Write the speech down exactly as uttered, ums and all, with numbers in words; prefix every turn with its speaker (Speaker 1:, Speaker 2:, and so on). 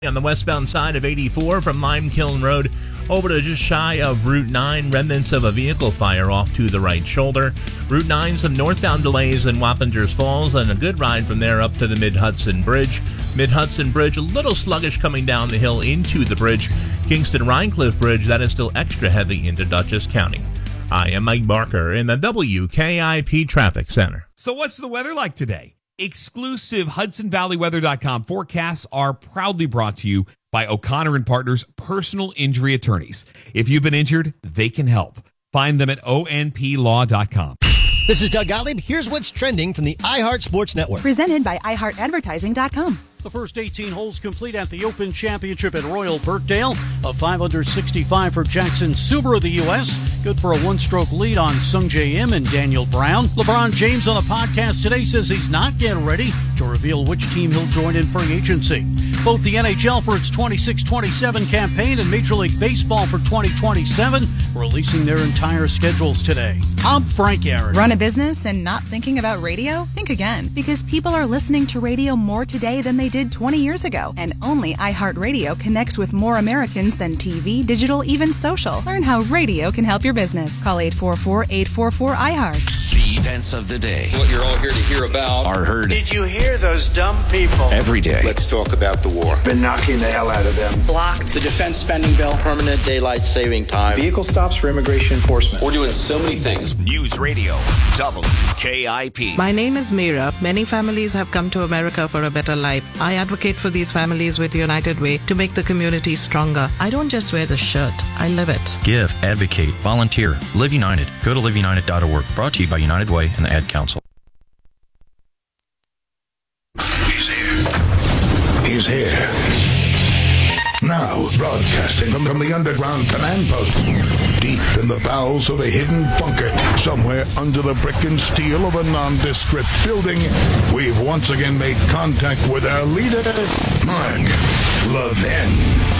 Speaker 1: On the westbound side of eighty-four from Lime Kiln Road over to just shy of Route nine, remnants of a vehicle fire off to the right shoulder. Route nine, some northbound delays in Wappingers Falls, and a good ride from there up to the Mid-Hudson Bridge. Mid-Hudson Bridge, a little sluggish coming down the hill into the bridge. Kingston-Rhinecliff Bridge, that is still extra heavy into Dutchess County. I am Mike Barker in the W K I P Traffic Center.
Speaker 2: So what's the weather like today? Exclusive Hudson Valley Weather dot com forecasts are proudly brought to you by O'Connor and Partners Personal Injury Attorneys. If you've been injured, they can help. Find them at O N P law dot com.
Speaker 3: This is Doug Gottlieb. Here's what's trending from the iHeart Sports Network.
Speaker 4: Presented by i heart advertising dot com.
Speaker 5: The first eighteen holes complete at the Open Championship at Royal Birkdale. A five under sixty-five for Jackson Subaru of the U S. Good for a one-stroke lead on Sung Jae Im and Daniel Brown. LeBron James on a podcast today says he's not yet ready to reveal which team he'll join in free agency. Both the N H L for its twenty-six twenty-seven campaign and Major League Baseball for twenty twenty-seven releasing their entire schedules today. I'm Frank Aaron.
Speaker 4: Run a business and not thinking about radio? Think again, because people are listening to radio more today than they did twenty years ago. And only iHeartRadio connects with more Americans than T V, digital, even social. Learn how radio can help your business. Call eight four four, eight four four, I heart.
Speaker 6: The events of the day.
Speaker 7: What you're all here to hear about
Speaker 6: are heard.
Speaker 8: Did you hear those dumb people?
Speaker 6: Every day.
Speaker 9: Let's talk about the war.
Speaker 10: Been knocking the hell out of them.
Speaker 8: Blocked.
Speaker 7: The defense spending bill.
Speaker 11: Permanent daylight saving time.
Speaker 12: Vehicle stops for immigration enforcement.
Speaker 7: We're doing so many things.
Speaker 6: News Radio, W K I P.
Speaker 13: My name is Meera. Many families have come to America for a better life. I advocate for these families with United Way to make the community stronger. I don't just wear the shirt, I live it.
Speaker 14: Give, advocate, volunteer. Live United. Go to live united dot org. Brought to you by United Way and the Ad Council.
Speaker 10: He's here. He's here. Now, broadcasting from, from the underground command post, deep in the bowels of a hidden bunker, somewhere under the brick and steel of a nondescript building, we've once again made contact with our leader, Mark Levin.